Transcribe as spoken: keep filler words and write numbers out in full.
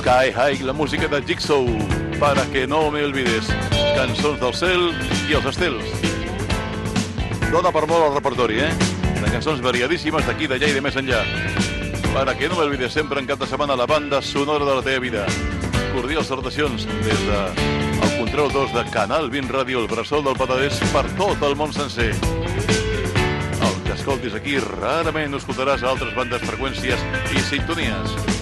Sky High, la música de Jigsaw, Para que no me olvides. Cançons del cel i els estels. Dona per molt el repertori, eh? De cançons variadíssimes d'aquí, d'allà i de més enllà. Para que no me olvides, sempre en cap de setmana la banda sonora de la teva vida. Cordials salutacions des de el Control dos de Canal vint Ràdio, el bressol del Penedès per tot el món sencer. El que escoltis aquí rarament ho escoltaràs a altres bandes, freqüències i sintonies.